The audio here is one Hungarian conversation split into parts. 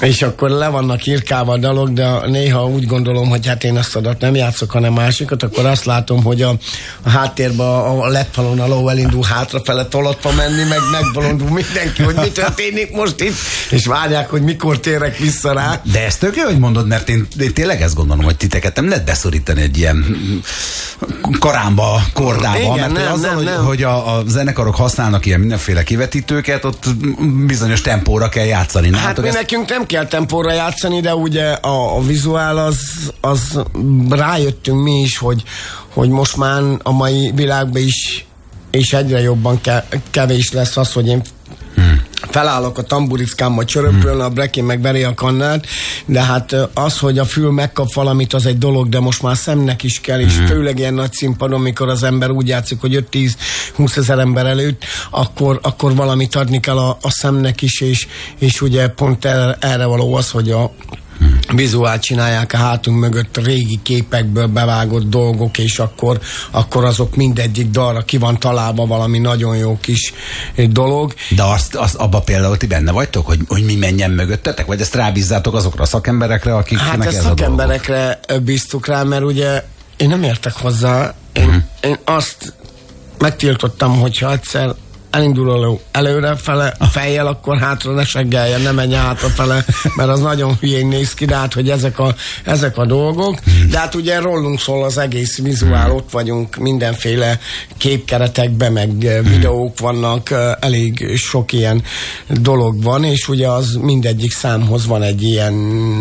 És akkor le vannak írkálva a dalok, de néha úgy gondolom, hogy hát én azt adat nem játszok, hanem másikat, akkor azt látom, hogy a háttérben a lepfalon a ló elindul hátrafele tolatva menni, meg megbolondul mindenki, hogy mi történik most itt, és várják, hogy mikor térek vissza rá. De ezt tök jó, hogy mondod, mert én tényleg ezt gondolom, hogy titeket nem lehet beszorítani egy ilyen karámba, kordába, igen, mert nem, azzal, hogy a zenekarok használnak ilyen mindenféle kivetítőket, ott bizonyos tempóra kell játszani. Hát mi nekünk nem kell tempóra játszani, de ugye a vizuál az rájöttünk mi is, hogy most már a mai világban is és egyre jobban kevés lesz az, hogy én felállok a tamburickámmal csöröpölni, a brekin meg veri a kannát, de hát az, hogy a fül megkap valamit, az egy dolog, de most már szemnek is kell, és főleg ilyen nagy színpadon, amikor az ember úgy játszik, hogy 5-10-20 ezer ember előtt, akkor valamit adni kell a szemnek is, és ugye pont erre való az, hogy a vizuált csinálják a hátunk mögött régi képekből bevágott dolgok, és akkor azok mindegyik dalra ki van találva valami nagyon jó kis dolog. De azt abban például ti benne vagytok, hogy mi menjen mögöttetek? Vagy ezt rábízzátok azokra a szakemberekre, akiknek hát ez a szakemberekre bíztuk rá, mert ugye én nem értek hozzá. Én azt megtiltottam, hogyha egyszer elindul előrefele fejjel, akkor hátra ne seggeljen, ne menjen hátrafele, mert az nagyon hülyén néz ki, de hát, hogy ezek a dolgok. De hát ugye rólunk szól az egész vizuál, ott vagyunk mindenféle képkeretekben, meg videók vannak, elég sok ilyen dolog van, és ugye az mindegyik számhoz van egy ilyen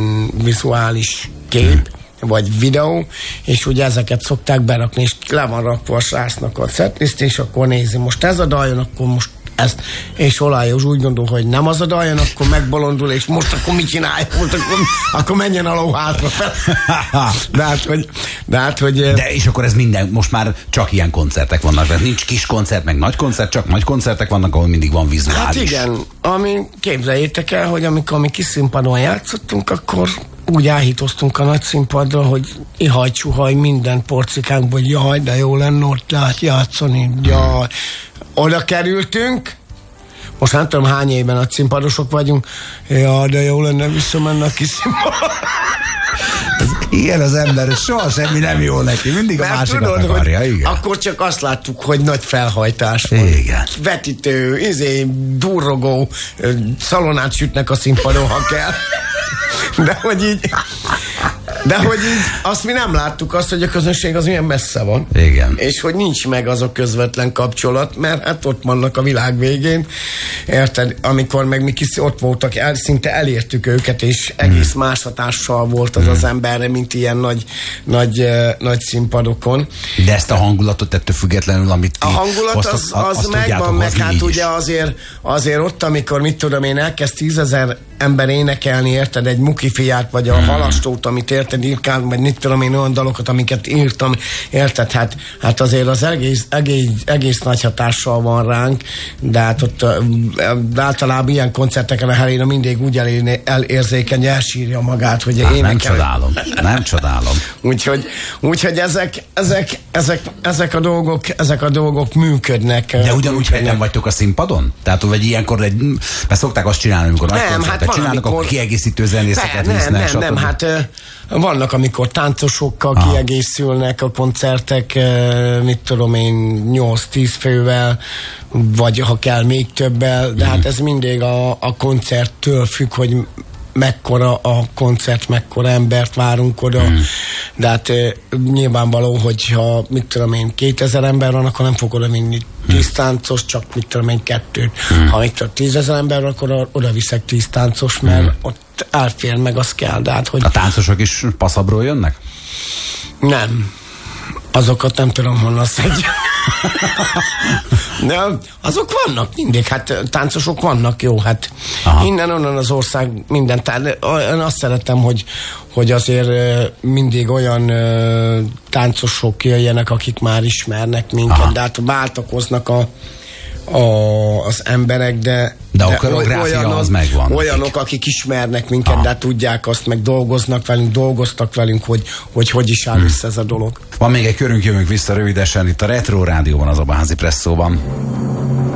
vizuális kép, vagy videó, és ugye ezeket szokták berakni, és le van rakva a srácnak a setlist, és akkor nézi, most ez a daljon, akkor most ezt, és Olajos úgy gondol, hogy nem az a daljon, akkor megbolondul, és most akkor mit csinálja? Akkor menjen a ló hátra fel. De és akkor ez minden, most már csak ilyen koncertek vannak, tehát nincs kis koncert, meg nagy koncert, csak nagy koncertek vannak, ahol mindig van vizuális. Hát igen, képzeljétek el, hogy amikor mi kis színpadon játszottunk, akkor úgy áhítoztunk a nagy színpadra, hogy ihaj-csuhaj minden porcikánkból, hogy jaj, de jó lenne ott játszani, jaj. Oda kerültünk, most nem tudom hány éven nagy színpadosok vagyunk, jaj, de jó lenne visszamenni a kis színpadra. Ilyen az ember, soha semmi nem jó neki, mindig a másikat akarja, igen. Akkor csak azt láttuk, hogy nagy felhajtás van. Igen. Vetítő, durrogó, szalonát sütnek a színpadon, ha kell. De hogy így azt mi nem láttuk, azt, hogy a közönség az milyen messze van. Igen. És hogy nincs meg az a közvetlen kapcsolat, mert hát ott vannak a világ végén. Érted? Amikor meg mi ott voltak, szinte elértük őket, és egész más hatással volt az emberre, mint ilyen nagy színpadokon. De ezt a hangulatot ettől függetlenül, amit a hangulat az megvan, meg hát ugye azért ott, amikor mit tudom én, elkezd 10 000 ember énekelni, érted, egy Muki fiát, vagy a Halastót, amit érted, írkál, vagy mit tudom én, olyan dalokat, amiket írtam, érted, hát azért az egész nagy hatással van ránk, de hát ott általában ilyen koncerteken a Helena mindig úgy elérzékeny, elsírja magát, hogy énekel. Nem csodálom. Úgyhogy ezek a dolgok működnek. De ugyanúgy, hogy nem vagytok a színpadon? Tehát, vagy ilyenkor mert szokták azt csinálni, amikor nagy koncertet csinálnak, akkor kiegészítő zenészeket visznek. Nem, hát vannak, amikor táncosokkal kiegészülnek a koncertek, mit tudom én, 8-10 fővel, vagy ha kell még többel, de hát ez mindig a koncerttől függ, hogy mekkora a koncert, mekkora embert várunk oda, de hát nyilvánvaló, hogyha mit tudom én, 2000 ember van, akkor nem fog oda vinni 10 táncos, csak mit tudom én, 2. Ha itt 10 000 ember van, akkor oda viszek 10 táncos, mert ott elfér meg, az kell, de hát, hogy... A táncosok is passzabról jönnek? Nem. Azokat nem tudom honnan szedni. De azok vannak mindig, hát táncosok vannak, jó, hát innen-onnan az ország minden, én azt szeretem, hogy azért mindig olyan táncosok jöjjenek, akik már ismernek minket, de hát váltakoznak az emberek, de a koreográfia az megvan. Olyanok, akik ismernek minket, de tudják azt, meg dolgoztak velünk, hogy is áll össze ez a dolog. Van még egy körünk, jövünk vissza rövidesen itt a Retro Rádióban, az Abaházi Presszóban.